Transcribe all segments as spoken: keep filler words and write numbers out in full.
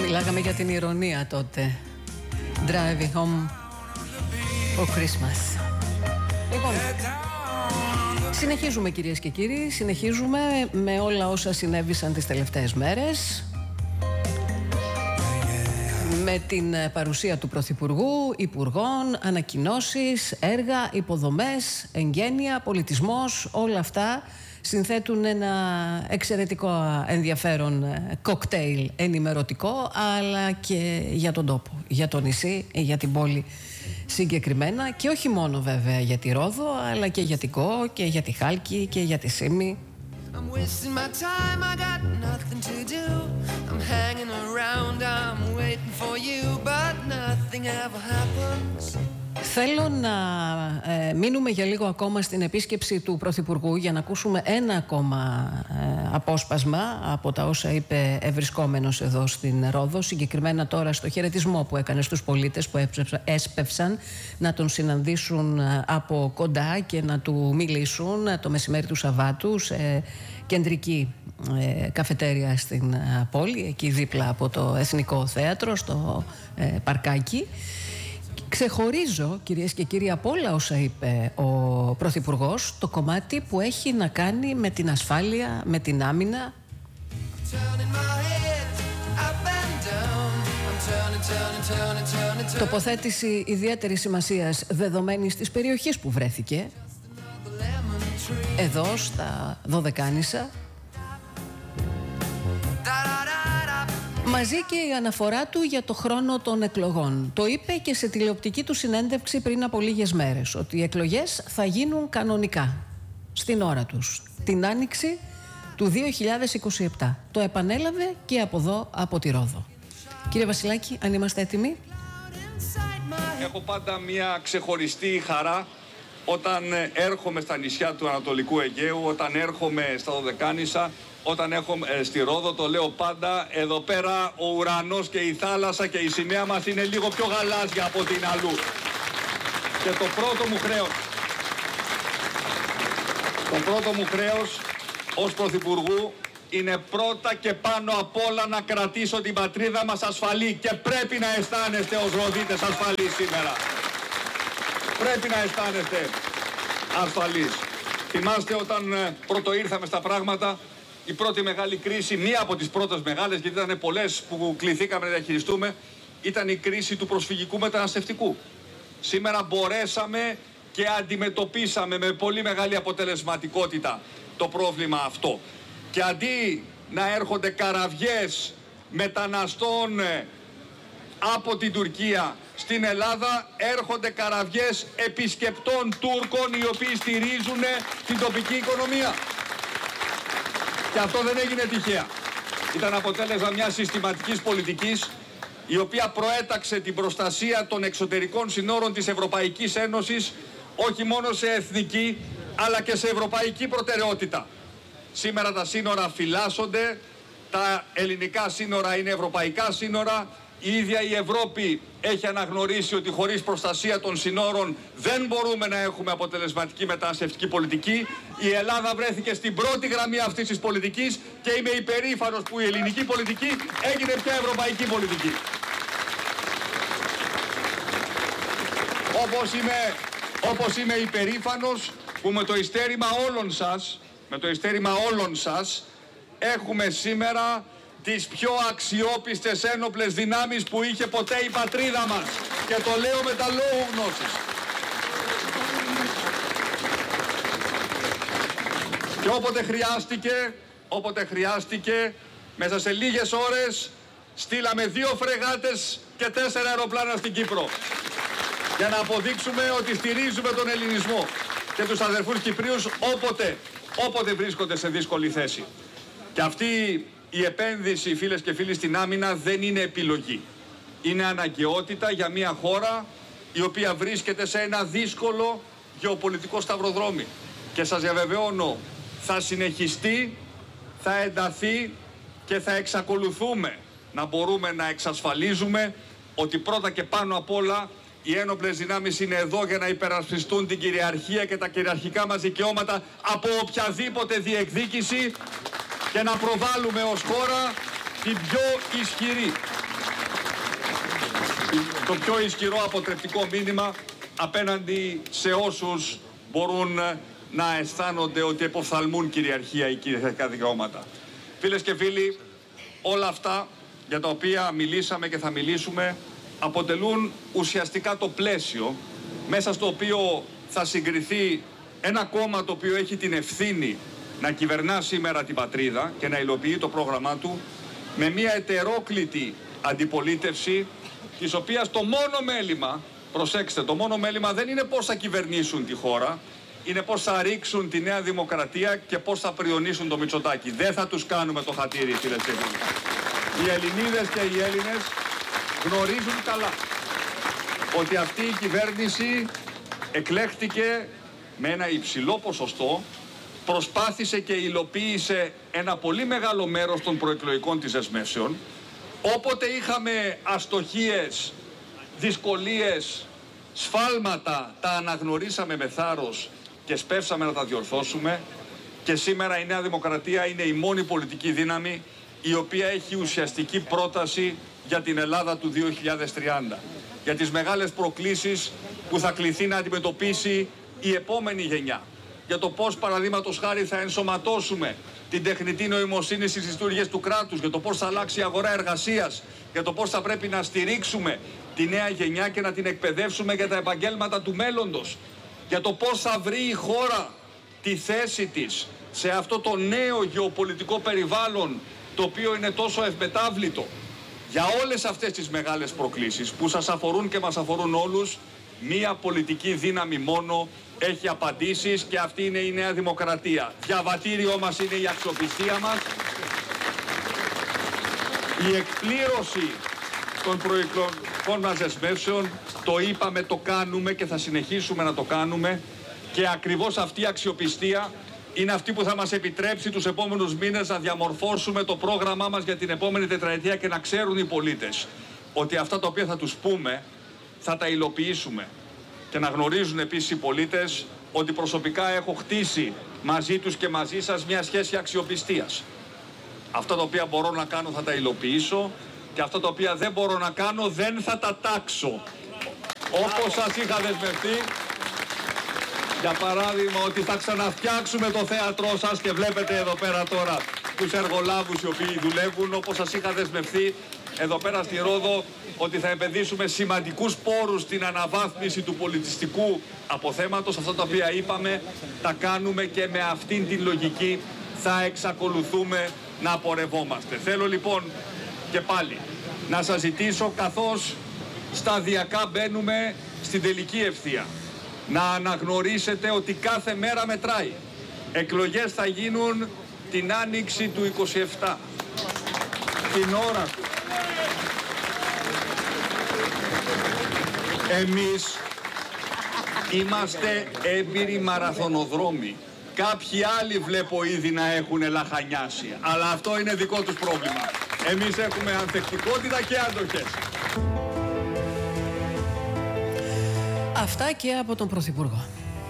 Μιλάγαμε για την ηρωνία τότε. Driving home for Christmas. Λοιπόν, συνεχίζουμε κυρίες και κύριοι, συνεχίζουμε με όλα όσα συνέβησαν τις τελευταίες μέρες. Με την παρουσία του Πρωθυπουργού, Υπουργών, ανακοινώσεις, έργα, υποδομές, εγγένεια, πολιτισμός, όλα αυτά συνθέτουν ένα εξαιρετικό ενδιαφέρον κοκτέιλ ενημερωτικό, αλλά και για τον τόπο, για το νησί, για την πόλη συγκεκριμένα, και όχι μόνο βέβαια για τη Ρόδο, αλλά και για την Κο και για τη Χάλκη και για τη Σύμη. I'm wasting my time, I got nothing to do. I'm hanging around, I'm waiting for you, but nothing ever happens. Θέλω να ε, μείνουμε για λίγο ακόμα στην επίσκεψη του Πρωθυπουργού για να ακούσουμε ένα ακόμα ε, απόσπασμα από τα όσα είπε ευρισκόμενος εδώ στην Ρόδο, συγκεκριμένα τώρα στο χαιρετισμό που έκανε στους πολίτες που έσπευσαν να τον συναντήσουν από κοντά και να του μιλήσουν το μεσημέρι του Σαββάτου σε κεντρική ε, καφετέρια στην ε, πόλη, εκεί δίπλα από το Εθνικό Θέατρο, στο ε, παρκάκι. Ξεχωρίζω, κυρίες και κύριοι, από όλα όσα είπε ο Πρωθυπουργός, το κομμάτι που έχει να κάνει με την ασφάλεια, με την άμυνα. Τοποθέτηση ιδιαίτερης σημασίας δεδομένης της περιοχής που βρέθηκε, εδώ στα Δωδεκάνησα. Μαζί και η αναφορά του για το χρόνο των εκλογών. Το είπε και σε τηλεοπτική του συνέντευξη πριν από λίγες μέρες, ότι οι εκλογές θα γίνουν κανονικά, στην ώρα τους, την άνοιξη του δύο χιλιάδες είκοσι επτά. Το επανέλαβε και από εδώ, από τη Ρόδο. Κύριε Βασιλάκη, αν είμαστε έτοιμοι. Έχω πάντα μια ξεχωριστή χαρά όταν έρχομαι στα νησιά του Ανατολικού Αιγαίου, όταν έρχομαι στα Δωδεκάνησα, όταν έχω ε, στη Ρόδο, το λέω πάντα, εδώ πέρα ο ουρανός και η θάλασσα και η σημαία μας είναι λίγο πιο γαλάζια από την αλλού. Και το πρώτο μου χρέος, το πρώτο μου χρέος ως Πρωθυπουργού είναι πρώτα και πάνω απ' όλα να κρατήσω την πατρίδα μας ασφαλή, και πρέπει να αισθάνεστε ως Ροδίτες ασφαλείς σήμερα. Πρέπει να αισθάνεστε ασφαλείς. Θυμάστε όταν ε, πρώτο ήρθαμε στα πράγματα, η πρώτη μεγάλη κρίση, μία από τις πρώτες μεγάλες, γιατί ήταν πολλές που κληθήκαμε να διαχειριστούμε, ήταν η κρίση του προσφυγικού μεταναστευτικού. Σήμερα μπορέσαμε και αντιμετωπίσαμε με πολύ μεγάλη αποτελεσματικότητα το πρόβλημα αυτό. Και αντί να έρχονται καραβιές μεταναστών από την Τουρκία στην Ελλάδα, έρχονται καραβιές επισκεπτών Τούρκων, οι οποίοι στηρίζουν την τοπική οικονομία. Και αυτό δεν έγινε τυχαία. Ήταν αποτέλεσμα μιας συστηματικής πολιτικής, η οποία προέταξε την προστασία των εξωτερικών συνόρων της Ευρωπαϊκής Ένωσης, όχι μόνο σε εθνική, αλλά και σε ευρωπαϊκή προτεραιότητα. Σήμερα τα σύνορα φυλάσσονται, τα ελληνικά σύνορα είναι ευρωπαϊκά σύνορα. Η ίδια η Ευρώπη έχει αναγνωρίσει ότι χωρίς προστασία των συνόρων δεν μπορούμε να έχουμε αποτελεσματική μεταναστευτική πολιτική. Η Ελλάδα βρέθηκε στην πρώτη γραμμή αυτής της πολιτικής και είμαι υπερήφανος που η ελληνική πολιτική έγινε πια ευρωπαϊκή πολιτική. Όπως είμαι, όπως είμαι υπερήφανος που με το ειστέρημα όλων σας, με το ειστέρημα όλων σας έχουμε σήμερα τις πιο αξιόπιστες ένοπλες δυνάμεις που είχε ποτέ η πατρίδα μας. Και το λέω με τα λόγου γνώσης. Και όποτε χρειάστηκε, όποτε χρειάστηκε, μέσα σε λίγες ώρες στείλαμε δύο φρεγάτες και τέσσερα αεροπλάνα στην Κύπρο. Για να αποδείξουμε ότι στηρίζουμε τον ελληνισμό και τους αδερφούς Κυπρίους όποτε, όποτε βρίσκονται σε δύσκολη θέση. Και αυτή η επένδυση, φίλες και φίλοι, στην άμυνα δεν είναι επιλογή. Είναι αναγκαιότητα για μια χώρα η οποία βρίσκεται σε ένα δύσκολο γεωπολιτικό σταυροδρόμι. Και σας διαβεβαιώνω, θα συνεχιστεί, θα ενταθεί και θα εξακολουθούμε να μπορούμε να εξασφαλίζουμε ότι πρώτα και πάνω απ' όλα οι ένοπλες δυνάμεις είναι εδώ για να υπερασπιστούν την κυριαρχία και τα κυριαρχικά μας δικαιώματα από οποιαδήποτε διεκδίκηση και να προβάλλουμε ως χώρα την πιο ισχυρή το πιο ισχυρό αποτρεπτικό μήνυμα απέναντι σε όσους μπορούν να αισθάνονται ότι εποφθαλμούν κυριαρχία ή κυριαρχικά δικαιώματα. Φίλες και φίλοι, όλα αυτά για τα οποία μιλήσαμε και θα μιλήσουμε αποτελούν ουσιαστικά το πλαίσιο μέσα στο οποίο θα συγκριθεί ένα κόμμα το οποίο έχει την ευθύνη να κυβερνά σήμερα την πατρίδα και να υλοποιεί το πρόγραμμά του με μια ετερόκλητη αντιπολίτευση, της οποίας το μόνο μέλημα, προσέξτε, το μόνο μέλημα δεν είναι πώς θα κυβερνήσουν τη χώρα, είναι πώς θα ρίξουν τη Νέα Δημοκρατία και πώς θα πριονίσουν το Μητσοτάκη. Δεν θα τους κάνουμε το χατήρι, φίλες και φίλοι. Οι Ελληνίδες και οι Έλληνες γνωρίζουν καλά ότι αυτή η κυβέρνηση εκλέχτηκε με ένα υψηλό ποσοστό, προσπάθησε και υλοποίησε ένα πολύ μεγάλο μέρος των προεκλογικών της δεσμεύσεων. Όποτε είχαμε αστοχίες, δυσκολίες, σφάλματα, τα αναγνωρίσαμε με θάρρος και σπεύσαμε να τα διορθώσουμε. Και σήμερα η Νέα Δημοκρατία είναι η μόνη πολιτική δύναμη η οποία έχει ουσιαστική πρόταση για την Ελλάδα του δύο χιλιάδες τριάντα. Για τις μεγάλες προκλήσεις που θα κληθεί να αντιμετωπίσει η επόμενη γενιά. Για το πώς, παραδείγματος χάρη, θα ενσωματώσουμε την τεχνητή νοημοσύνη στις λειτουργίες του κράτους, για το πώς θα αλλάξει η αγορά εργασίας, για το πώς θα πρέπει να στηρίξουμε τη νέα γενιά και να την εκπαιδεύσουμε για τα επαγγέλματα του μέλλοντος, για το πώς θα βρει η χώρα τη θέση της σε αυτό το νέο γεωπολιτικό περιβάλλον το οποίο είναι τόσο ευμετάβλητο. Για όλες αυτές τις μεγάλες προκλήσεις που σας αφορούν και μας αφορούν όλους, μία πολιτική δύναμη μόνο έχει απαντήσεις και αυτή είναι η Νέα Δημοκρατία. Διαβατήριό μας είναι η αξιοπιστία μας, η εκπλήρωση των προεκλογικών μας δεσμεύσεων, το είπαμε, το κάνουμε και θα συνεχίσουμε να το κάνουμε, και ακριβώς αυτή η αξιοπιστία είναι αυτή που θα μας επιτρέψει τους επόμενους μήνες να διαμορφώσουμε το πρόγραμμά μας για την επόμενη τετραετία και να ξέρουν οι πολίτες ότι αυτά τα οποία θα τους πούμε θα τα υλοποιήσουμε. Και να γνωρίζουν επίσης οι πολίτες ότι προσωπικά έχω χτίσει μαζί τους και μαζί σας μια σχέση αξιοπιστίας. Αυτά τα οποία μπορώ να κάνω θα τα υλοποιήσω και αυτά τα οποία δεν μπορώ να κάνω δεν θα τα τάξω. Όπως σας είχα δεσμευτεί, για παράδειγμα, ότι θα ξαναφτιάξουμε το θέατρό σας και βλέπετε εδώ πέρα τώρα τους εργολάβους οι οποίοι δουλεύουν, όπως σας είχα δεσμευτεί εδώ πέρα στη Ρόδο ότι θα επενδύσουμε σημαντικούς πόρους στην αναβάθμιση του πολιτιστικού αποθέματος. Αυτά τα οποία είπαμε τα κάνουμε και με αυτήν την λογική θα εξακολουθούμε να πορευόμαστε. Θέλω λοιπόν και πάλι να σας ζητήσω, καθώς σταδιακά μπαίνουμε στην τελική ευθεία, να αναγνωρίσετε ότι κάθε μέρα μετράει. Εκλογές θα γίνουν την άνοιξη του είκοσι επτά, την ώρα του. Εμείς είμαστε έμπειροι μαραθωνοδρόμοι. Κάποιοι άλλοι βλέπω ήδη να έχουν λαχανιάσει, αλλά αυτό είναι δικό τους πρόβλημα. Εμείς έχουμε ανθεκτικότητα και αντοχές. Αυτά και από τον Πρωθυπουργό.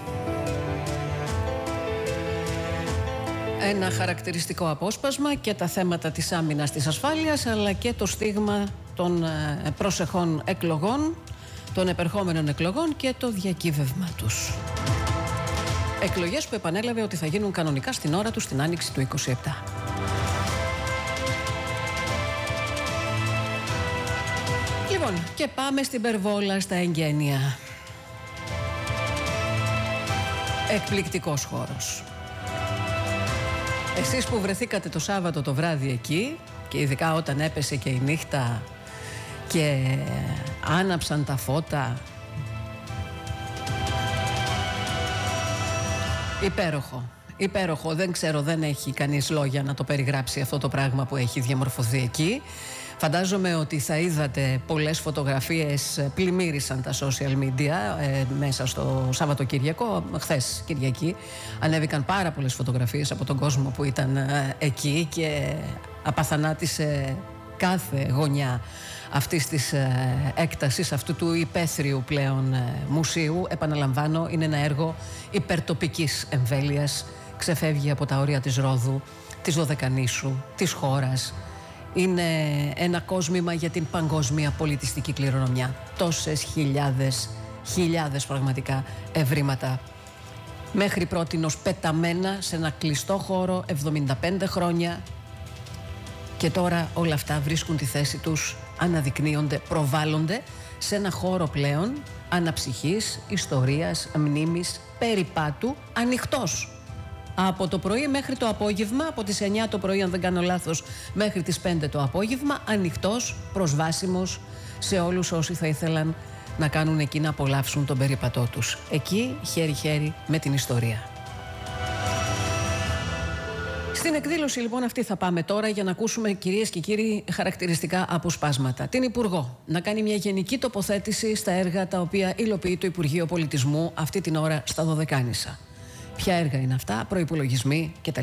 Ένα χαρακτηριστικό απόσπασμα και τα θέματα της άμυνας, της ασφάλειας, αλλά και το στίγμα των προσεχών εκλογών, των επερχόμενων εκλογών και το διακύβευμα τους. Εκλογές που επανέλαβε ότι θα γίνουν κανονικά στην ώρα τους την άνοιξη του είκοσι επτά. Λοιπόν, και πάμε στην Περβόλα, στα εγγένεια. Εκπληκτικός χώρος. Εσείς που βρεθήκατε το Σάββατο το βράδυ εκεί, και ειδικά όταν έπεσε και η νύχτα και άναψαν τα φώτα, υπέροχο, υπέροχο. Δεν ξέρω, δεν έχει κανείς λόγια να το περιγράψει αυτό το πράγμα που έχει διαμορφωθεί εκεί. Φαντάζομαι ότι θα είδατε πολλές φωτογραφίες, πλημμύρισαν τα social media ε, μέσα στο Σαββατοκύριακο. Χθες Κυριακή ανέβηκαν πάρα πολλές φωτογραφίες από τον κόσμο που ήταν ε, εκεί και απαθανάτησε κάθε γωνιά αυτής της ε, έκτασης, αυτού του υπαίθριου πλέον ε, μουσείου. Επαναλαμβάνω, είναι ένα έργο υπερτοπικής εμβέλειας, ξεφεύγει από τα όρια της Ρόδου, της Δωδεκανήσου, της χώρας. είναι ένα κόσμημα για την παγκόσμια πολιτιστική κληρονομιά. Τόσες χιλιάδες, χιλιάδες πραγματικά ευρήματα μέχρι πρότινος πεταμένα σε ένα κλειστό χώρο εβδομήντα πέντε χρόνια, και τώρα όλα αυτά βρίσκουν τη θέση τους, αναδεικνύονται, προβάλλονται σε ένα χώρο πλέον αναψυχής, ιστορίας, μνήμης, περιπάτου, ανοιχτός. Από το πρωί μέχρι το απόγευμα, από τις εννιά το πρωί αν δεν κάνω λάθος, μέχρι τις πέντε το απόγευμα, ανοιχτός, προσβάσιμος σε όλους όσοι θα ήθελαν να κάνουν εκεί, να απολαύσουν τον περίπατό τους. Εκεί χέρι-χέρι με την ιστορία. Στην εκδήλωση λοιπόν αυτή θα πάμε τώρα για να ακούσουμε, κυρίες και κύριοι, χαρακτηριστικά αποσπάσματα. Την Υπουργό να κάνει μια γενική τοποθέτηση στα έργα τα οποία υλοποιεί το Υπουργείο Πολιτισμού αυτή την ώρα στα Δωδεκάνησα. Ποια έργα είναι αυτά, προϋπολογισμοί κτλ.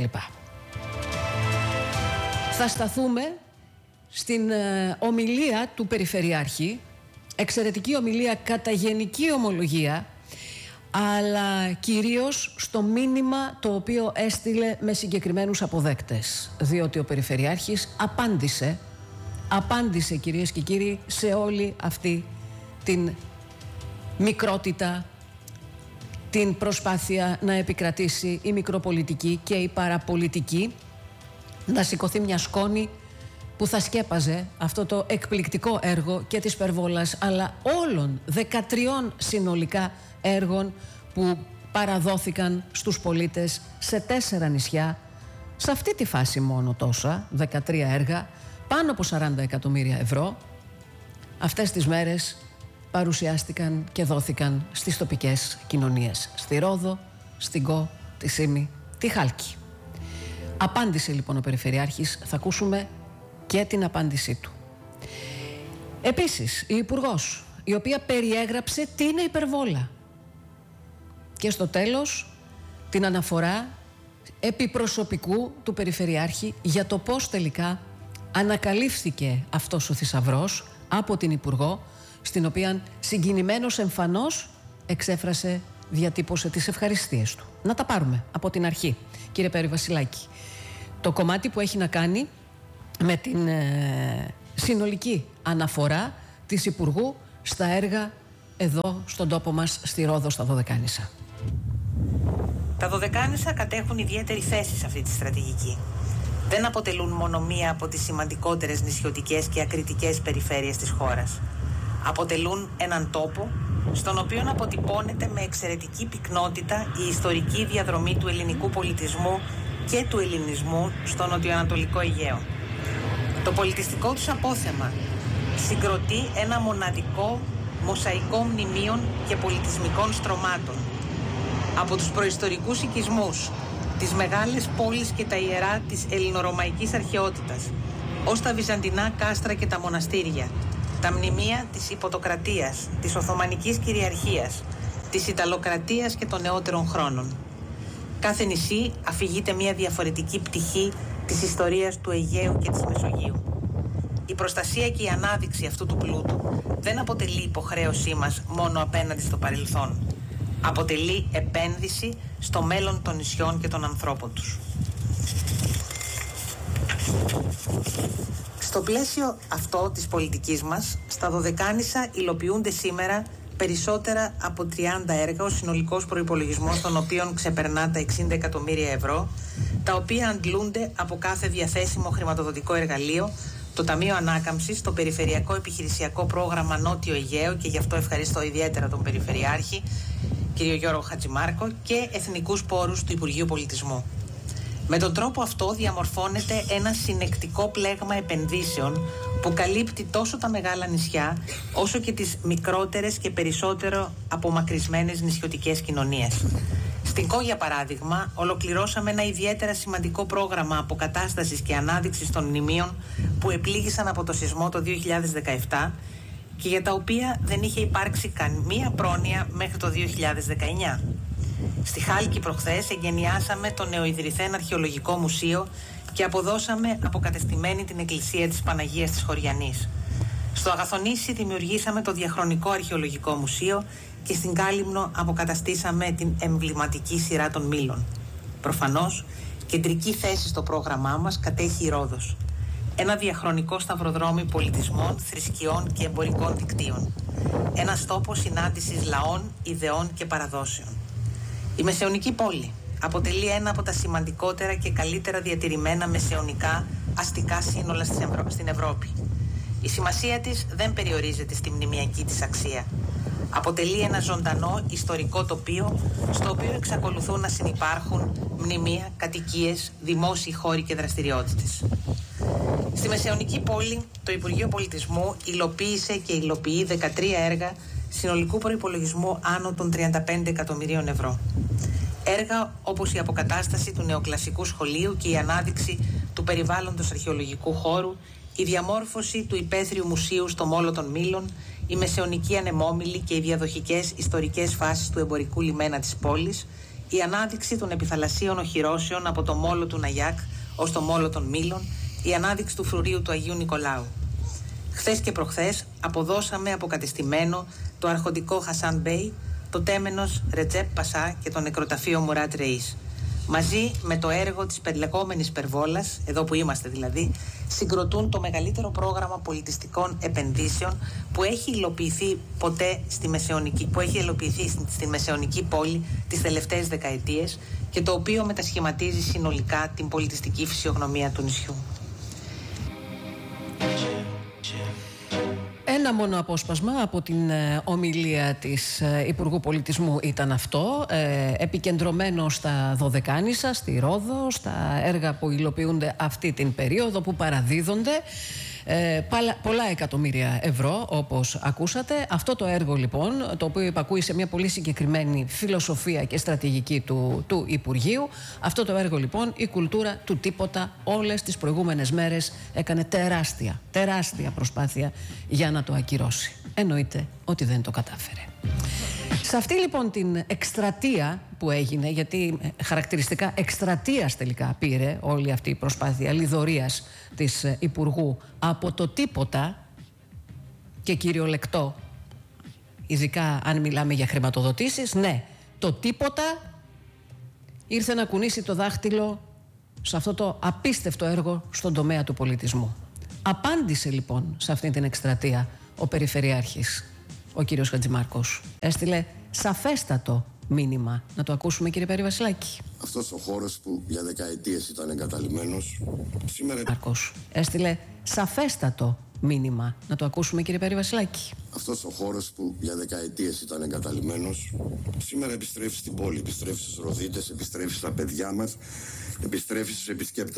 Θα σταθούμε στην ε, ομιλία του Περιφερειάρχη, εξαιρετική ομιλία κατά γενική ομολογία, αλλά κυρίως στο μήνυμα το οποίο έστειλε με συγκεκριμένους αποδέκτες. Διότι ο Περιφερειάρχης απάντησε, απάντησε κυρίες και κύριοι, σε όλη αυτή την μικρότητα, την προσπάθεια να επικρατήσει η μικροπολιτική και η παραπολιτική, να σηκωθεί μια σκόνη που θα σκέπαζε αυτό το εκπληκτικό έργο και της Περβόλας, αλλά όλων δεκατριών συνολικά έργων που παραδόθηκαν στους πολίτες σε τέσσερα νησιά, σε αυτή τη φάση μόνο τόσα, δεκατρία έργα, πάνω από σαράντα εκατομμύρια ευρώ, αυτές τις μέρες παρουσιάστηκαν και δόθηκαν στις τοπικές κοινωνίες, στη Ρόδο, στην Κο, τη Σύμη, τη Χάλκη. Απάντησε λοιπόν ο Περιφερειάρχης, θα ακούσουμε και την απάντησή του. Επίσης, η Υπουργός, η οποία περιέγραψε τι είναι υπερβόλα. Και στο τέλος, την αναφορά επιπροσωπικού του Περιφερειάρχη για το πώς τελικά ανακαλύφθηκε αυτός ο θησαυρός από την Υπουργό, στην οποία συγκινημένος εμφανώς εξέφρασε, διατύπωσε τις ευχαριστίες του. Να τα πάρουμε από την αρχή, κύριε Πέρη Βασιλάκη. Το κομμάτι που έχει να κάνει με την ε, συνολική αναφορά της Υπουργού στα έργα εδώ στον τόπο μας, στη Ρόδο, στα Δωδεκάνησα. Τα Δωδεκάνησα κατέχουν ιδιαίτερη θέση σε αυτή τη στρατηγική. Δεν αποτελούν μόνο μία από τις σημαντικότερες νησιωτικές και ακριτικές περιφέρειες της χώρας. Αποτελούν έναν τόπο στον οποίο αποτυπώνεται με εξαιρετική πυκνότητα η ιστορική διαδρομή του ελληνικού πολιτισμού και του ελληνισμού στο νοτιοανατολικό Αιγαίο. Το πολιτιστικό τους απόθεμα συγκροτεί ένα μοναδικό μοσαϊκό μνημείων και πολιτισμικών στρωμάτων. Από τους προϊστορικούς οικισμούς, τις μεγάλες πόλεις και τα ιερά της ελληνορωμαϊκής αρχαιότητας, ως τα βυζαντινά κάστρα και τα μοναστήρια, τα μνημεία της Υποτοκρατίας, της Οθωμανικής κυριαρχίας, της Ιταλοκρατίας και των νεότερων χρόνων. Κάθε νησί αφηγείται μια διαφορετική πτυχή της ιστορίας του Αιγαίου και της Μεσογείου. Η προστασία και η ανάδειξη αυτού του πλούτου δεν αποτελεί υποχρέωσή μας μόνο απέναντι στο παρελθόν. Αποτελεί επένδυση στο μέλλον των νησιών και των ανθρώπων τους. Στο πλαίσιο αυτό της πολιτικής μας, στα Δωδεκάνησα υλοποιούνται σήμερα περισσότερα από τριάντα έργα, ο συνολικός προϋπολογισμός των οποίων ξεπερνά τα εξήντα εκατομμύρια ευρώ, τα οποία αντλούνται από κάθε διαθέσιμο χρηματοδοτικό εργαλείο, το Ταμείο Ανάκαμψης, το Περιφερειακό Επιχειρησιακό Πρόγραμμα Νότιο Αιγαίο, και γι' αυτό ευχαριστώ ιδιαίτερα τον Περιφερειάρχη, κύριο Γιώργο Χατζημάρκο, και εθνικούς πόρους του Υπουργείου Πολιτισμού. Με τον τρόπο αυτό διαμορφώνεται ένα συνεκτικό πλέγμα επενδύσεων που καλύπτει τόσο τα μεγάλα νησιά όσο και τις μικρότερες και περισσότερο απομακρυσμένες νησιωτικές κοινωνίες. Στην Κο, για παράδειγμα, ολοκληρώσαμε ένα ιδιαίτερα σημαντικό πρόγραμμα αποκατάστασης και ανάδειξης των μνημείων που επλήγησαν από το σεισμό το δύο χιλιάδες δεκαεπτά και για τα οποία δεν είχε υπάρξει καμία πρόνοια μέχρι το δύο χιλιάδες δεκαεννιά. Στη Χάλκη προχθές εγκαινιάσαμε το νεοειδρυθέν αρχαιολογικό μουσείο και αποδώσαμε αποκατεστημένη την εκκλησία της Παναγίας της Χωριανής. Στο Αγαθονήσι δημιουργήσαμε το διαχρονικό αρχαιολογικό μουσείο και στην Κάλυμνο αποκαταστήσαμε την εμβληματική σειρά των Μήλων. Προφανώς, κεντρική θέση στο πρόγραμμά μας κατέχει η Ρόδος. Ένα διαχρονικό σταυροδρόμι πολιτισμών, θρησκειών και εμπορικών δικτύων. Ένας τόπος συνάντησης λαών, ιδεών και παραδόσεων. Η Μεσαιωνική πόλη αποτελεί ένα από τα σημαντικότερα και καλύτερα διατηρημένα μεσαιωνικά αστικά σύνολα στην Ευρώπη. Η σημασία της δεν περιορίζεται στη μνημειακή της αξία. Αποτελεί ένα ζωντανό ιστορικό τοπίο, στο οποίο εξακολουθούν να συνυπάρχουν μνημεία, κατοικίες, δημόσιοι χώροι και δραστηριότητες. Στη Μεσαιωνική πόλη, το Υπουργείο Πολιτισμού υλοποίησε και υλοποιεί δεκατρία έργα συνολικού προϋπολογισμού άνω των τριάντα πέντε εκατομμυρίων ευρώ. Έργα όπως η αποκατάσταση του νεοκλασικού σχολείου και η ανάδειξη του περιβάλλοντος αρχαιολογικού χώρου, η διαμόρφωση του υπαίθριου μουσείου στο Μόλο των Μήλων, η μεσαιωνική ανεμόμυλη και οι διαδοχικές ιστορικές φάσεις του εμπορικού λιμένα της πόλης, η ανάδειξη των επιθαλασσίων οχυρώσεων από το Μόλο του Ναγιάκ ως το Μόλο των Μήλων, η ανάδειξη του φρουρίου του Αγίου Νικολάου. Χθες και προχθές αποδώσαμε αποκατεστημένο το αρχοντικό Χασάν Μπέι, το τέμενος Ρετζέπ Πασά και το νεκροταφείο Μουράτ Ρεΐς. Μαζί με το έργο της περιλεγόμενης Περβόλας, εδώ που είμαστε δηλαδή, συγκροτούν το μεγαλύτερο πρόγραμμα πολιτιστικών επενδύσεων που έχει υλοποιηθεί ποτέ στη Μεσαιωνική, που έχει υλοποιηθεί στη Μεσαιωνική πόλη τις τελευταίες δεκαετίες και το οποίο μετασχηματίζει συνολικά την πολιτιστική φυσιογνωμία του νησιού. Ένα μόνο απόσπασμα από την ε, ομιλία της ε, Υπουργού Πολιτισμού ήταν αυτό, ε, επικεντρωμένο στα Δωδεκάνησα, στη Ρόδο, στα έργα που υλοποιούνται αυτή την περίοδο, που παραδίδονται. Ε, παλα, πολλά εκατομμύρια ευρώ, όπως ακούσατε. Αυτό το έργο λοιπόν, το οποίο υπακούει σε μια πολύ συγκεκριμένη φιλοσοφία και στρατηγική του, του Υπουργείου, αυτό το έργο λοιπόν, η κουλτούρα του τίποτα, όλες τις προηγούμενες μέρες έκανε τεράστια, τεράστια προσπάθεια για να το ακυρώσει. Εννοείται ότι δεν το κατάφερε. Σε αυτή λοιπόν την εκστρατεία που έγινε, γιατί χαρακτηριστικά εκστρατείας τελικά πήρε όλη αυτή η προσπάθεια λιδωρίας της Υπουργού από το τίποτα και κυριολεκτό, ειδικά αν μιλάμε για χρηματοδοτήσεις, ναι, το τίποτα ήρθε να κουνήσει το δάχτυλο σε αυτό το απίστευτο έργο στον τομέα του πολιτισμού. Απάντησε λοιπόν σε αυτή την εκστρατεία ο Περιφερειάρχης, ο κύριος Χατζημάρκος. Έστειλε σαφέστατο μήνυμα. Να το ακούσουμε, κύριε Πέρη Βασιλάκη. Αυτός ο χώρος που για δεκαετίες ήταν εγκαταλειμμένος, σήμερα... Μάρκος. Έστειλε σαφέστατο μήνυμα. Να το ακούσουμε, κύριε Πέρη Βασιλάκη. Αυτός ο χώρος που για δεκαετίες ήταν εγκαταλειμμένος, σήμερα επιστρέφει στην πόλη, επιστρέφει στους Ροδίτες, επιστρέφει στα παιδιά μας, επιστρέφει στους επισκέπτες.